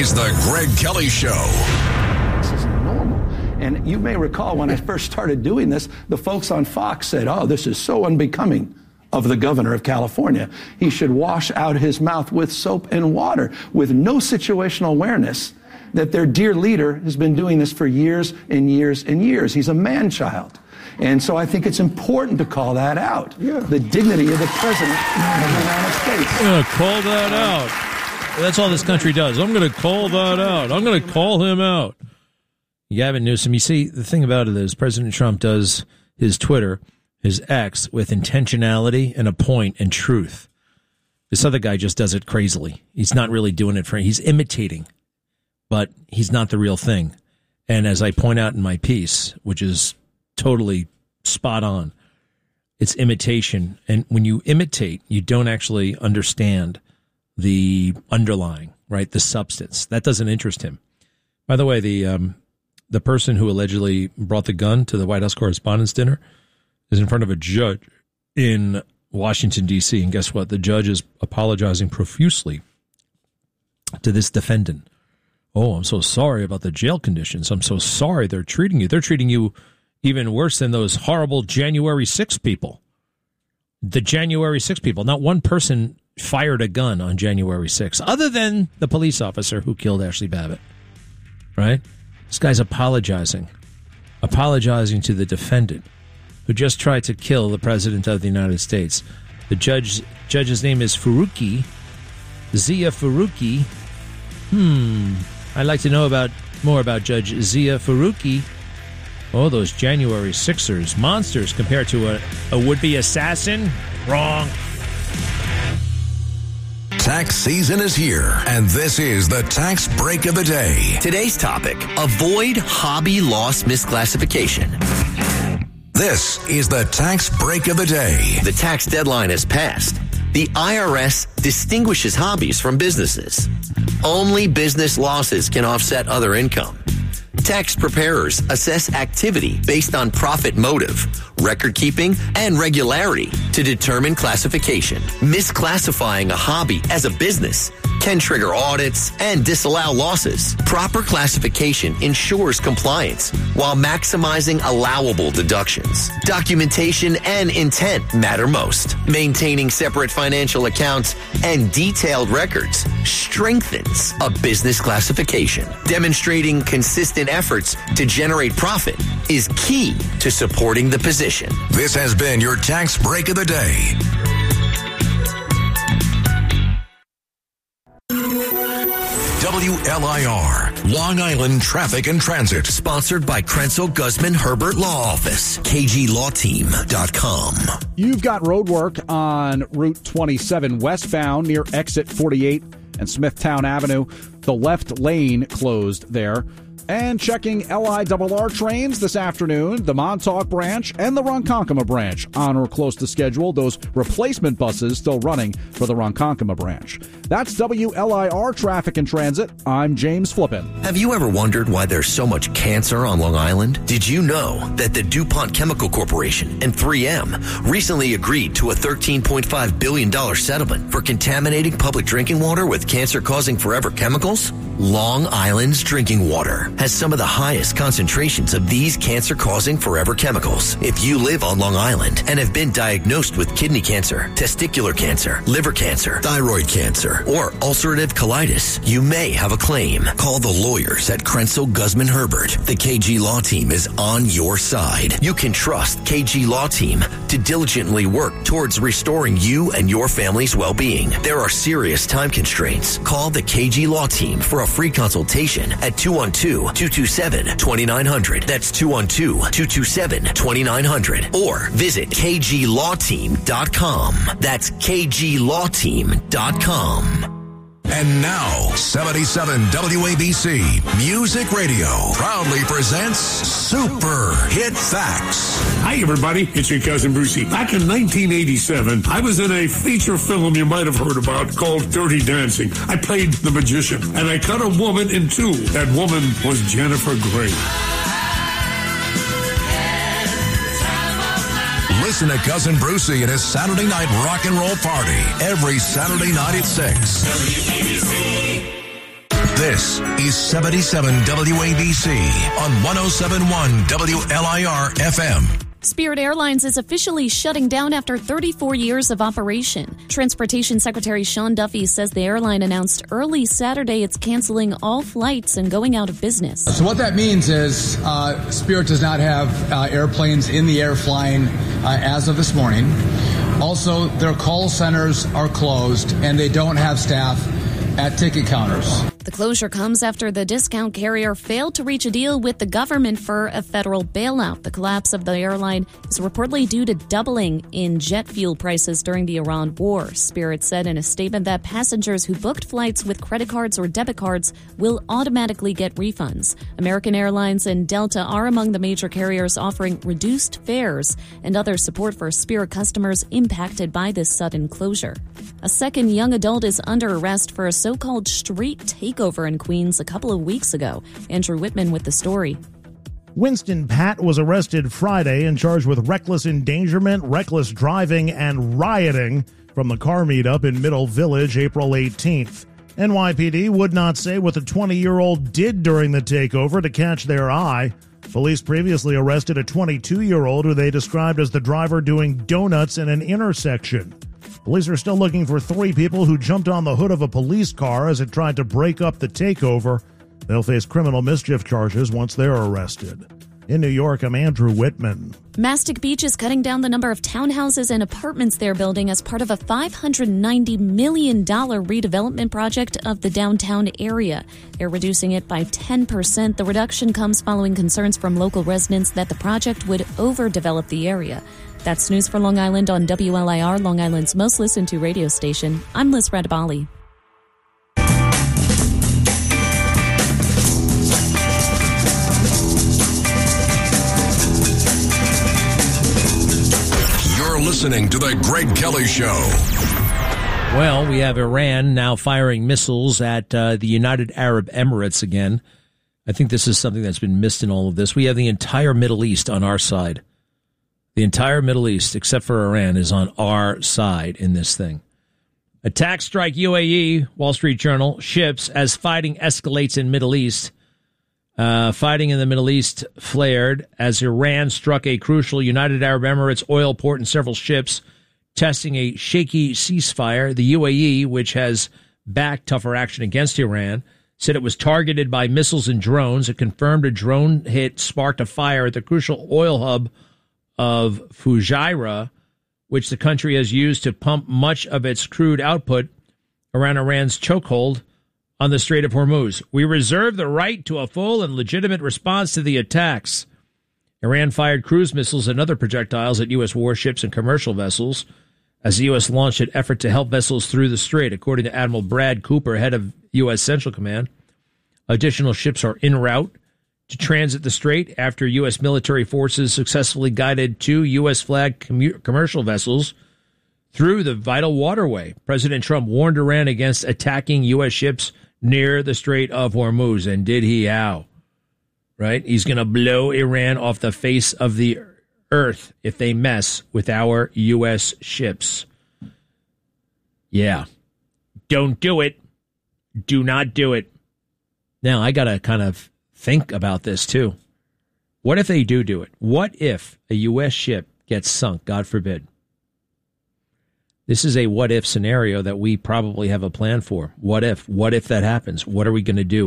is the Greg Kelly Show. This isn't normal. And you may recall when I first started doing this, the folks on Fox said, oh, this is so unbecoming of the governor of California. He should wash out his mouth with soap and water, with no situational awareness that their dear leader has been doing this for years and years and years. He's a man-child. And so I think it's important to call that out. Yeah. The dignity of the president of the United States. I'm going to call that out. That's all this country does. I'm going to call that out. I'm going to call him out. Gavin Newsom, you see, the thing about it is President Trump does his Twitter, his X, with intentionality and a point and truth. This other guy just does it crazily. He's not really doing it he's imitating, but he's not the real thing. And as I point out in my piece, which is totally spot on, it's imitation. And when you imitate, you don't actually understand the underlying, right? The substance. That doesn't interest him. By the way, the person who allegedly brought the gun to the White House Correspondents' Dinner is in front of a judge in Washington, D.C. And guess what? The judge is apologizing profusely to this defendant. Oh, I'm so sorry about the jail conditions. I'm so sorry they're treating you. They're treating you even worse than those horrible January 6 people. The January 6 people. Not one person fired a gun on January 6, other than the police officer who killed Ashley Babbitt. Right? This guy's apologizing to the defendant who just tried to kill the president of the United States. The judge's name is Faruqi, Zia Faruqi. I'd like to know more about Judge Zia Faruqi. Oh, those January 6ers, monsters compared to a would-be assassin? Wrong. Tax season is here, and this is the Tax Break of the Day. Today's topic, avoid hobby loss misclassification. This is the Tax Break of the Day. The tax deadline has passed. The IRS distinguishes hobbies from businesses. Only business losses can offset other income. Tax preparers assess activity based on profit motive, record keeping, and regularity to determine classification. Misclassifying a hobby as a business can trigger audits and disallow losses. Proper classification ensures compliance while maximizing allowable deductions. Documentation and intent matter most. Maintaining separate financial accounts and detailed records strengthens a business classification. Demonstrating consistent efforts to generate profit is key to supporting the position. This has been your Tax Break of the Day. WLIR, Long Island Traffic and Transit. Sponsored by Krenzel Guzman Herbert Law Office, KGLawTeam.com. You've got road work on Route 27 westbound near Exit 48 and Smithtown Avenue. The left lane closed there. And checking LIRR trains this afternoon, the Montauk branch and the Ronkonkoma branch on or close to schedule. Those replacement buses still running for the Ronkonkoma branch. That's WLIR Traffic and Transit. I'm James Flippin. Have you ever wondered why there's so much cancer on Long Island? Did you know that the DuPont Chemical Corporation and 3M recently agreed to a $13.5 billion settlement for contaminating public drinking water with cancer-causing forever chemicals? Long Island's drinking water has some of the highest concentrations of these cancer-causing forever chemicals. If you live on Long Island and have been diagnosed with kidney cancer, testicular cancer, liver cancer, thyroid cancer, or ulcerative colitis, you may have a claim. Call the lawyers at Krenzel Guzman Herbert. The KG Law Team is on your side. You can trust KG Law Team to diligently work towards restoring you and your family's well-being. There are serious time constraints. Call the KG Law Team for a free consultation at 212-227-2900. That's 212-227-2900. Or visit KGLawTeam.com. That's KGLawTeam.com. And now, 77 WABC Music Radio proudly presents Super Hit Facts. Hi, everybody. It's your cousin Brucey. Back in 1987, I was in a feature film you might have heard about called Dirty Dancing. I played the magician, and I cut a woman in two. That woman was Jennifer Grey. Listen to Cousin Brucey and his Saturday Night Rock and Roll Party every Saturday night at 6. WABC. This This is 77 WABC on 107.1 WLIR FM. Spirit Airlines is officially shutting down after 34 years of operation. Transportation Secretary Sean Duffy says the airline announced early Saturday it's canceling all flights and going out of business. So what that means is Spirit does not have airplanes in the air flying as of this morning. Also, their call centers are closed and they don't have staff at ticket counters. The closure comes after the discount carrier failed to reach a deal with the government for a federal bailout. The collapse of the airline is reportedly due to doubling in jet fuel prices during the Iran war. Spirit said in a statement that passengers who booked flights with credit cards or debit cards will automatically get refunds. American Airlines and Delta are among the major carriers offering reduced fares and other support for Spirit customers impacted by this sudden closure. A second young adult is under arrest for a so-called street takeover in Queens a couple of weeks ago. Andrew Whitman with the story. Winston Pat was arrested Friday and charged with reckless endangerment, reckless driving, and rioting from the car meetup in Middle Village April 18th. NYPD would not say what the 20-year-old did during the takeover to catch their eye. Police previously arrested a 22-year-old who they described as the driver doing donuts in an intersection. Police are still looking for 3 people who jumped on the hood of a police car as it tried to break up the takeover. They'll face criminal mischief charges once they're arrested. In New York, I'm Andrew Whitman. Mastic Beach is cutting down the number of townhouses and apartments they're building as part of a $590 million redevelopment project of the downtown area. They're reducing it by 10%. The reduction comes following concerns from local residents that the project would overdevelop the area. That's news for Long Island on WLIR, Long Island's most listened to radio station. I'm Liz Radabali. You're listening to The Greg Kelly Show. Well, we have Iran now firing missiles at the United Arab Emirates again. I think this is something that's been missed in all of this. We have the entire Middle East on our side. The entire Middle East, except for Iran, is on our side in this thing. Attack strike UAE, Wall Street Journal, ships as fighting escalates in Middle East. Fighting in the Middle East flared as Iran struck a crucial United Arab Emirates oil port and several ships, testing a shaky ceasefire. The UAE, which has backed tougher action against Iran, said it was targeted by missiles and drones. It confirmed a drone hit sparked a fire at the crucial oil hub of Fujairah, which the country has used to pump much of its crude output around Iran's chokehold on the Strait of Hormuz. We reserve the right to a full and legitimate response to the attacks. Iran fired cruise missiles and other projectiles at U.S. warships and commercial vessels as the U.S. launched an effort to help vessels through the strait, according to Admiral Brad Cooper, head of U.S. Central Command. Additional ships are en route to transit the strait after U.S. military forces successfully guided 2 U.S.-flagged commercial vessels through the vital waterway. President Trump warned Iran against attacking U.S. ships near the Strait of Hormuz. And did he how? Right? He's going to blow Iran off the face of the earth if they mess with our U.S. ships. Yeah. Don't do it. Do not do it. Now, I got to kind of think about this, too. What if they do it? What if a U.S. ship gets sunk, God forbid? This is a what-if scenario that we probably have a plan for. What if? What if that happens? What are we going to do?